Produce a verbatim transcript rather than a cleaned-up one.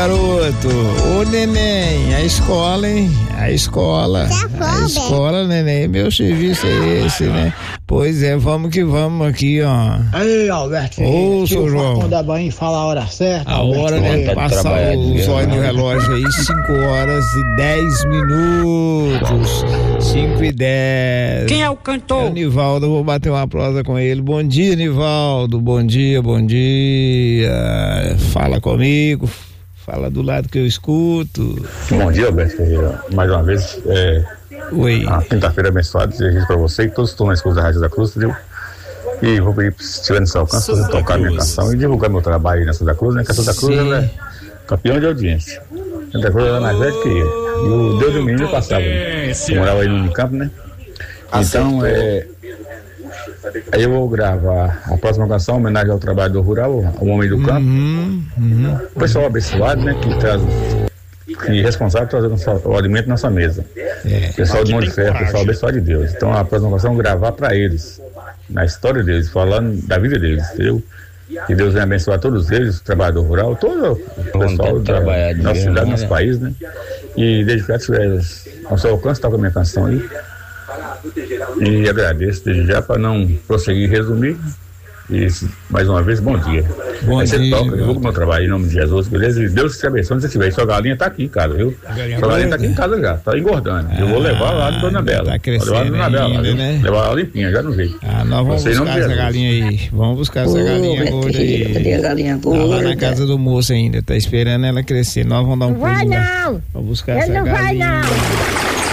garoto. Ô, neném, a escola, hein? A escola. A escola, neném. Meu serviço é esse, né? Pois é, vamos que vamos aqui, ó. Aí, Alberto. Ô, seu João. Quando a banho fala a hora certa. A hora, né? Passar os olhos no relógio aí, cinco horas e dez minutos. cinco e dez. Quem é o cantor? É o Nivaldo, eu vou bater uma prosa com ele. Bom dia, Nivaldo. Bom dia, bom dia. Fala comigo. Fala do lado que eu escuto. Bom dia, Alberto Ferreira. Mais uma vez, é, Oi. Uma quinta-feira abençoada, desejo para você e todos os turnos da Rádio da Cruz, viu? E vou pedir, se estiver no seu alcance, você tocar minha canção e divulgar meu trabalho aí na Santa Cruz, né? Que a Santa Cruz ela é campeão de audiência. Santa Cruz ela é mais velha que eu. E o Deus do Menino passava. Né? Eu morava aí no Unicampo, né? Então, é. Aí eu vou gravar a próxima canção, homenagem ao trabalho do rural, ao homem do campo. Uhum, uhum. O pessoal abençoado, né? Que traz. E responsável por trazer o alimento na nossa mesa. É. Pessoal do Monte Ferro, pessoal abençoado de Deus. Então a próxima canção gravar para eles, na história deles, falando da vida deles, entendeu? Que Deus venha abençoar todos eles, o trabalhador rural, todo o pessoal da nossa cidade, nosso país, né? E desde que tiver ao seu alcance, toca a minha canção aí. E agradeço desde já para não prosseguir e resumir. E mais uma vez, bom dia. Bom aí dia. Você toca, eu vou pro meu trabalho em nome de Jesus, beleza? E Deus te abençoe onde você estiver. Sua galinha tá aqui em casa, viu? Sua galinha tá aqui em casa já, tá engordando. Ah, eu vou levar lá no Dona Bela. Tá crescendo vou levar Dona Bela, ainda, viu? né? Levar ela limpinha, já no jeito. Ah, nós vamos você buscar essa galinha aí. Vamos buscar essa Ô, galinha gorda aí. Cadê a galinha gorda? Tá lá na casa do moço ainda, tá esperando ela crescer. Nós vamos dar um pulo Vai lá. não! Vamos buscar Ele essa não vai galinha. não!